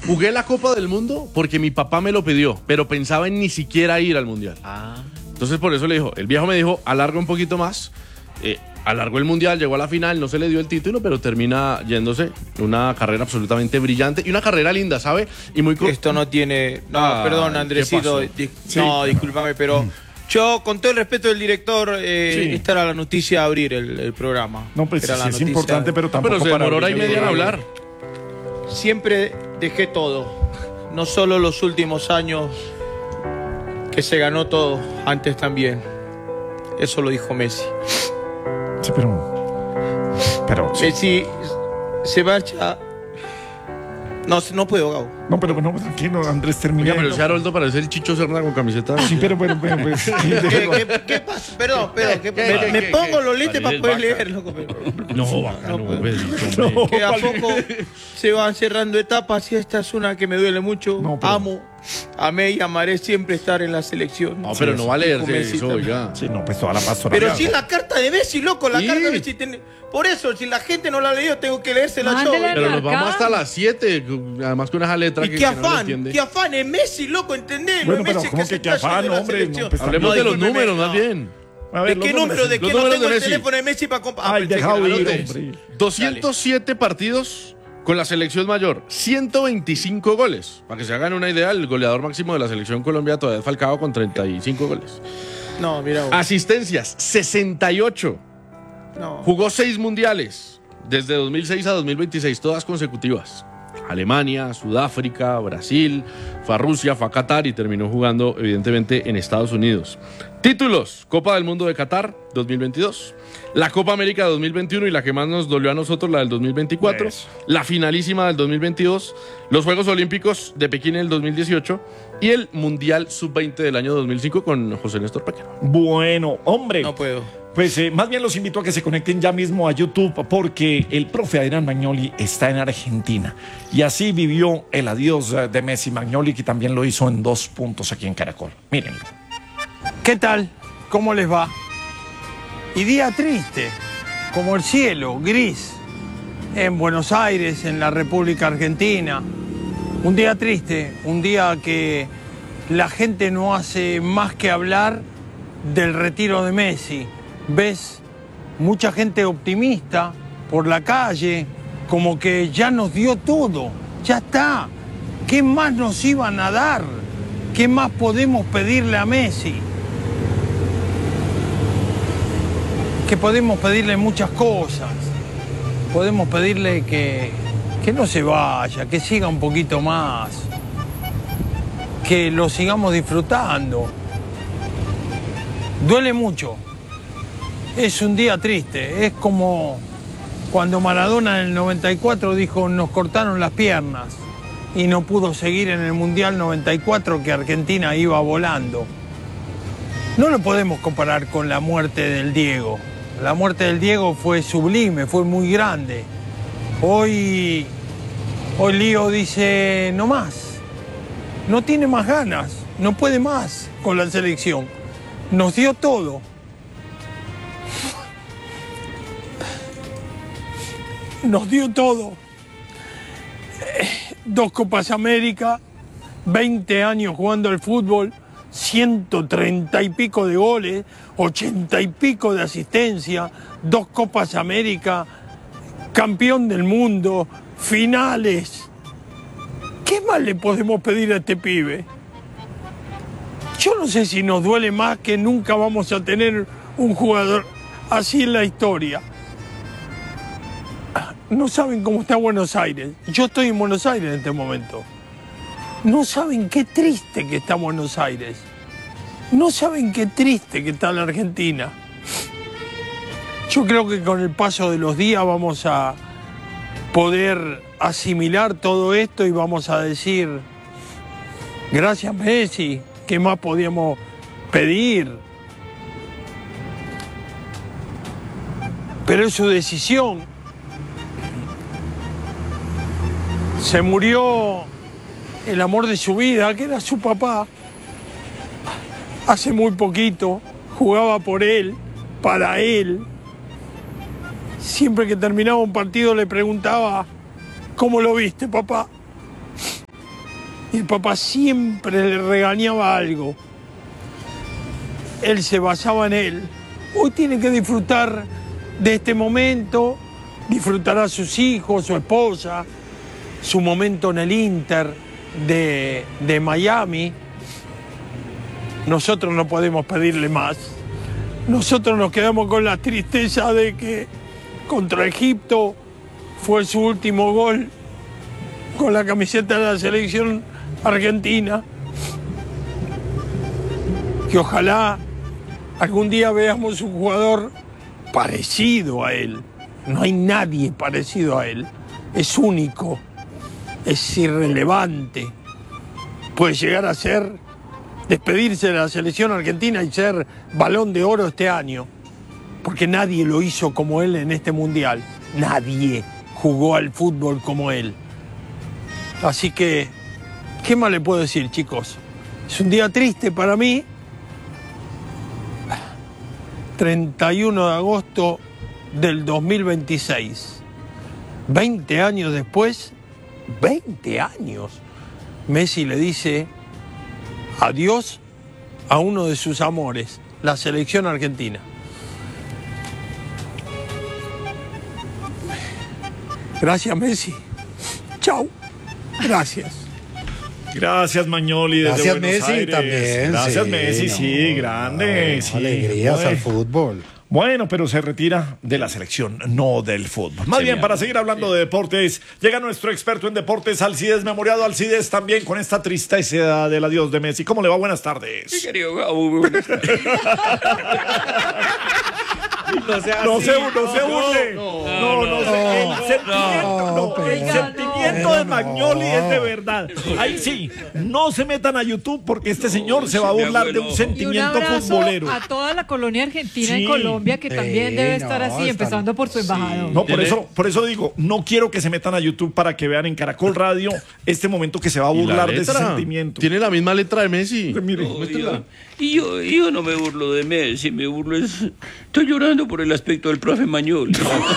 jugué la Copa del Mundo porque mi papá me lo pidió, pero pensaba en ni siquiera ir al Mundial. Entonces por eso le dijo, el viejo me dijo, alarga un poquito más. Alargó el Mundial, llegó a la final, no se le dio el título, pero termina yéndose. Una carrera absolutamente brillante y una carrera linda, ¿sabe? Y muy Esto no tiene... No, perdón, Andresito. No, discúlpame, pero... Yo, con todo el respeto del director, esta era la noticia de abrir el programa. No, pues es importante, pero tampoco pero se demoró hora y media en hablar. Siempre dejé todo. No solo los últimos años, que se ganó todo, antes también. Eso lo dijo Messi. Sí, pero Messi se marcha... No puedo, Gabo. No, pero bueno, tranquilo, Andrés, termina. Pero si Haroldo parece el Chicho Serna con camiseta. Sí, pero bueno, pues... ¿Qué pasa? Perdón, me pongo los lentes para poder leerlo. No, que a poco se van cerrando etapas y esta es una que me duele mucho. Amé y amaré siempre estar en la selección. No, pero no va a leerse eso, oiga. Sí, no, pues toda la paso. Pero si la carta de Messi, loco, la carta de Messi. Por eso, si la gente no la ha leído, tengo que leérsela yo. Pero nos vamos hasta las 7, además con esa letra que qué afán, no lo entiende. qué afán es Messi, loco, ¿entendés? Bueno, no pero Messi ¿cómo que qué afán, hombre? No, pues, hablemos de los números, más bien. ¿De qué número? ¿De qué no tengo el teléfono de Messi para comprar? Ay, dejado ir, hombre. 207 partidos con la selección mayor, 125 goles. Para que se hagan una idea, el goleador máximo de la selección Colombia todavía es Falcao con 35 goles. No, mira vos. Asistencias, 68. No. Jugó 6 mundiales, desde 2006 a 2026, todas consecutivas. Alemania, Sudáfrica, Brasil, fue a Rusia, fue a Qatar y terminó jugando evidentemente en Estados Unidos. Títulos: Copa del Mundo de Qatar 2022, la Copa América 2021 y la que más nos dolió a nosotros, la del 2024, la finalísima del 2022, los Juegos Olímpicos de Pekín en el 2018 y el Mundial Sub-20 del año 2005 con José Néstor Paquero. Bueno, hombre. No puedo. Pues más bien los invito a que se conecten ya mismo a YouTube porque el profe Adrián Magnoli está en Argentina y así vivió el adiós de Messi. Magnoli, que también lo hizo en 2 puntos aquí en Caracol. Mírenlo. ¿Qué tal? ¿Cómo les va? Y día triste, como el cielo, gris, en Buenos Aires, en la República Argentina. Un día triste, un día que la gente no hace más que hablar del retiro de Messi. Ves mucha gente optimista por la calle, como que ya nos dio todo, ya está. ¿Qué más nos iban a dar? ¿Qué más podemos pedirle a Messi? Que podemos pedirle muchas cosas. Podemos pedirle que no se vaya, que siga un poquito más, que lo sigamos disfrutando. Duele mucho. Es un día triste, es como cuando Maradona en el 94 dijo nos cortaron las piernas y no pudo seguir en el Mundial 94 que Argentina iba volando. No lo podemos comparar con la muerte del Diego. La muerte del Diego fue sublime, fue muy grande. Hoy Lío dice no más, no tiene más ganas, no puede más con la selección. Nos dio todo. Nos dio todo. 2 Copas América, 20 años jugando al fútbol, 130 y pico de goles, 80 y pico de asistencia, 2 Copas América, campeón del mundo, finales. ¿Qué más le podemos pedir a este pibe? Yo no sé si nos duele más que nunca vamos a tener un jugador así en la historia. No saben cómo está Buenos Aires. Yo estoy en Buenos Aires en este momento. No saben qué triste que está Buenos Aires. No saben qué triste que está la Argentina. Yo creo que con el paso de los días vamos a poder asimilar todo esto y vamos a decir, gracias Messi, ¿qué más podíamos pedir? Pero es su decisión. Se murió el amor de su vida, que era su papá. Hace muy poquito jugaba por él, para él. Siempre que terminaba un partido le preguntaba, ¿cómo lo viste, papá? y el papá siempre le regañaba algo. Él se basaba en él. Hoy tiene que disfrutar de este momento, disfrutará a sus hijos, su esposa, su momento en el Inter de Miami. Nosotros no podemos pedirle más. Nosotros nos quedamos con la tristeza de que contra Egipto fue su último gol con la camiseta de la selección argentina. Que ojalá algún día veamos un jugador parecido a él. No hay nadie parecido a él. Es único, es irrelevante. Puede llegar a ser, despedirse de la selección argentina y ser Balón de Oro este año. Porque nadie lo hizo como él en este mundial. Nadie jugó al fútbol como él. Así que, ¿qué más le puedo decir, chicos? Es un día triste para mí. 31 de agosto del 2026. 20 años después, 20 años, Messi le dice adiós a uno de sus amores, la selección argentina. Gracias, Messi. Chau. Gracias. Gracias, Magnoli. Desde Gracias, Buenos Messi, Aires. también. Gracias, sí, Messi, sí, grande. Sí. Alegrías Bueno. al fútbol. Bueno, pero se retira de la selección, no del fútbol. Más bien, para seguir hablando de deportes, llega nuestro experto en deportes, Alcides Memoriado. Alcides, también con esta tristeza del adiós de Messi. ¿Cómo le va? Buenas tardes. Sí, querido Gabo, muy buenas tardes. No se burle. El sentimiento de Magnoli es de verdad. Ahí sí, no se metan a YouTube porque este señor se va a burlar de un Y un sentimiento abrazo futbolero. a toda la colonia argentina Sí. en Colombia, que también debe estar así, están- empezando por su embajador. No, por eso digo, no quiero que se metan a YouTube para que vean en Caracol Radio este momento que se va a ¿Y la burlar de ese letra? sentimiento. Tiene la misma letra de Messi. Mire, Muéstrela. Y yo no me burlo de Messi, me burlo estoy llorando por el aspecto del profe Magnoli.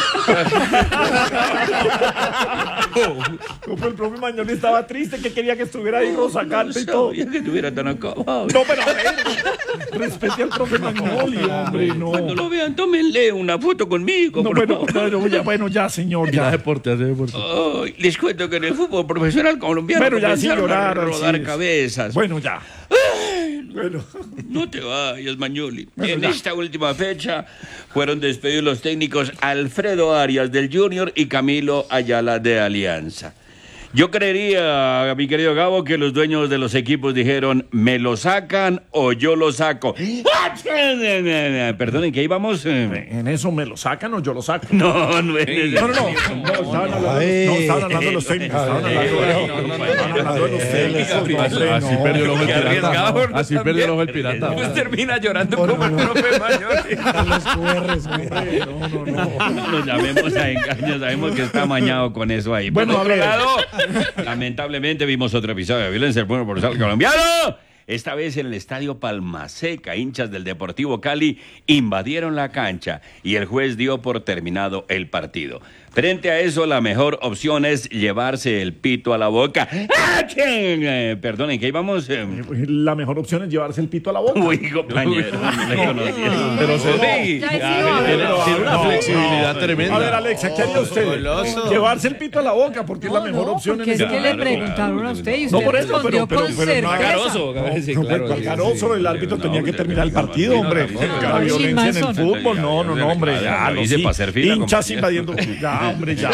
como el profe Magnoli estaba triste, que quería que estuviera ahí Rosa Calpe y todo. sabía que estuviera tan acabado. No, pero a ver, respete al profe Magnoli, hombre, no. Cuando lo vean, tómenle una foto conmigo, No, por bueno, ya, señor, Hace ya. deporte, hace deporte. Ay, les cuento que en el fútbol profesional colombiano Bueno, ya, sin comenzaron llorar, a rodar Alcides. cabezas. Bueno, ya. Bueno. No te vayas, Magnoli. Bueno, En ya. esta última fecha fueron despedidos los técnicos Alfredo Arias del Junior y Camilo Ayala de Alianza. Yo creería, mi querido Gabo, que los dueños de los equipos dijeron, ¿me lo sacan o yo lo saco? Perdonen, ¿qué íbamos? En eso me lo sacan o yo lo saco. No, no es No, estaban hablando de los técnicos. Estaban hablando de los técnicos. Así perdió el ojo el Qué pirata. arriesgado, ¿no? Así perdió el ojo el pirata. Pues termina llorando como el profe Magnoli. Los QRs, güey. No nos llamemos a engaños, sabemos que está amañado con eso ahí. Bueno, Por otro a ver. lado, lamentablemente vimos otro episodio de violencia del pueblo profesional colombiano. Esta vez en el estadio Palmaseca, hinchas del Deportivo Cali invadieron la cancha y el juez dio por terminado el partido. Frente a eso, la mejor opción es llevarse el pito a la boca. Perdonen, ¿qué íbamos? La mejor opción es llevarse el pito a la boca. Uy, compañero, no me conocía. Pero se Sí. Ya tiene una flexibilidad A tremenda. ver, Alexa, ¿qué haría usted? Goloso. Llevarse el pito a la boca porque es la mejor opción porque en es ese que le Claro, preguntaron a usted y No, usted por eso, respondió pero con es más certeza. Caroso, el árbitro tenía que terminar el partido, hombre. La violencia en el fútbol, no, hombre, ya. Lo hice para hacer fila, Hinchas compañero. invadiendo. Ya, hombre, ya.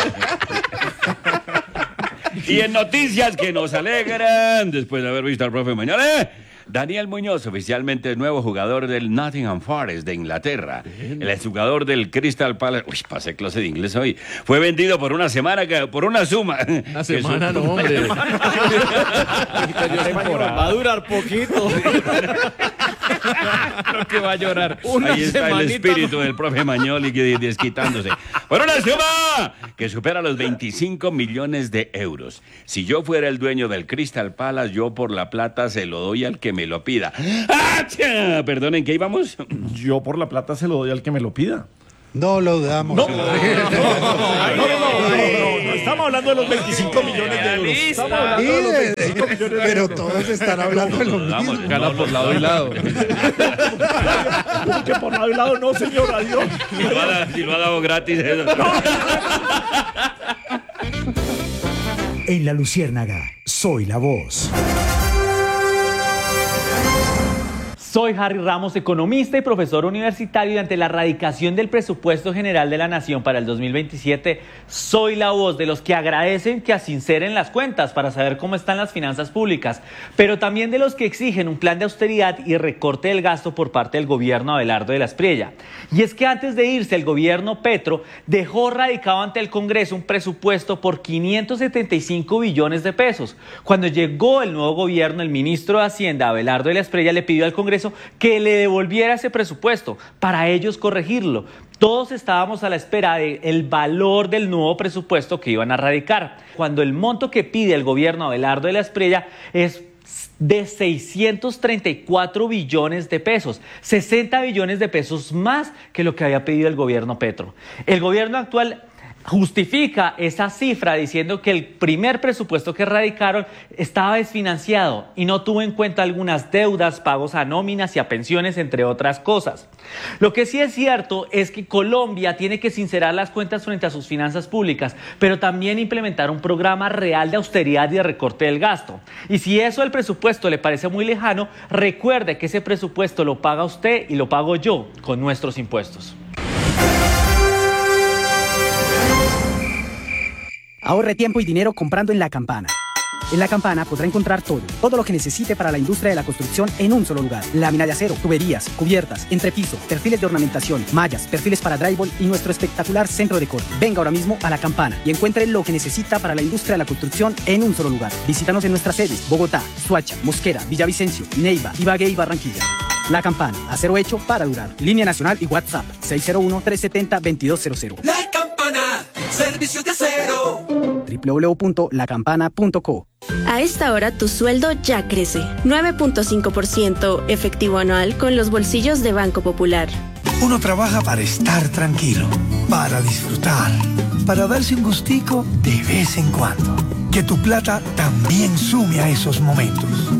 Y en noticias que nos alegran, después de haber visto al profe Mañola, Daniel Muñoz, oficialmente el nuevo jugador del Nottingham Forest de Inglaterra. El exjugador del Crystal Palace. Uy, pasé clase de inglés hoy. Fue vendido por una semana, por una suma. Una semana, no, hombre. Va a durar poquito. Lo que va a llorar. Una Ahí está el semanita, espíritu del profe Magnoli desquitándose. Por una suma que supera los 25 millones de euros. Si yo fuera el dueño del Crystal Palace, yo por la plata se lo doy al que me lo pida. ¡Ah! Perdonen, ¿qué íbamos? Yo por la plata se lo doy al que me lo pida. No lo damos. No, estamos hablando de los 25 millones de euros. Estamos hablando de los 25 Pero todos están hablando de lo mismo. Gana por lado y lado. Que por lado y lado no, señor, adiós. Si lo ha dado gratis. En La Luciérnaga, soy la voz. Soy Harry Ramos, economista y profesor universitario, y ante la erradicación del presupuesto general de la Nación para el 2027, soy la voz de los que agradecen que asinceren las cuentas para saber cómo están las finanzas públicas, pero también de los que exigen un plan de austeridad y recorte del gasto por parte del gobierno Abelardo de la Espriella. Y es que antes de irse, el gobierno Petro dejó radicado ante el Congreso un presupuesto por 575 billones de pesos. Cuando llegó el nuevo gobierno, el ministro de Hacienda, Abelardo de la Espriella, le pidió al Congreso que le devolviera ese presupuesto para ellos corregirlo. Todos estábamos a la espera del valor del nuevo presupuesto que iban a radicar, cuando el monto que pide el gobierno Abelardo de la Espriella es de 634 billones de pesos, 60 billones de pesos más que lo que había pedido el gobierno Petro. El gobierno actual justifica esa cifra diciendo que el primer presupuesto que radicaron estaba desfinanciado y no tuvo en cuenta algunas deudas, pagos a nóminas y a pensiones, entre otras cosas. Lo que sí es cierto es que Colombia tiene que sincerar las cuentas frente a sus finanzas públicas, pero también implementar un programa real de austeridad y de recorte del gasto. Y si eso del presupuesto le parece muy lejano, recuerde que ese presupuesto lo paga usted y lo pago yo con nuestros impuestos. Ahorre tiempo y dinero comprando en La Campana. En La Campana podrá encontrar todo lo que necesite para la industria de la construcción en un solo lugar. Lámina de acero, tuberías, cubiertas, entrepiso, perfiles de ornamentación, mallas, perfiles para drywall y nuestro espectacular centro de corte. Venga ahora mismo a La Campana y encuentre lo que necesita para la industria de la construcción en un solo lugar. Visítanos en nuestras sedes: Bogotá, Soacha, Mosquera, Villavicencio, Neiva, Ibagué y Barranquilla. La Campana, acero hecho para durar. Línea nacional y WhatsApp 601-370-2200. La Campana, servicios de acero. www.lacampana.co. A esta hora tu sueldo ya crece. 9.5% efectivo anual con los bolsillos de Banco Popular. Uno trabaja para estar tranquilo, para disfrutar, para darse un gustico de vez en cuando. Que tu plata también sume a esos momentos.